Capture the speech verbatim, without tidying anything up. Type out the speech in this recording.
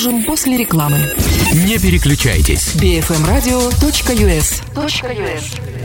Продолжим после рекламы. Не переключайтесь. би эф эм радио точка ю эс